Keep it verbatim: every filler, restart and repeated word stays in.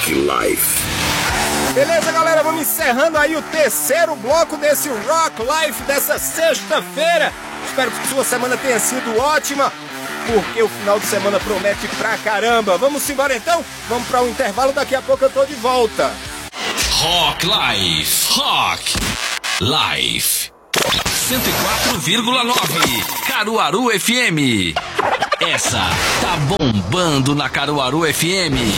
Rock Life. Beleza, galera, vamos encerrando aí o terceiro bloco desse Rock Life dessa sexta-feira. Espero que sua semana tenha sido ótima, porque o final de semana promete pra caramba. Vamos embora então? Vamos pra um intervalo, daqui a pouco eu tô de volta. Rock Life, Rock Life cento e quatro vírgula nove Caruaru F M. Essa tá bombando na Caruaru F M.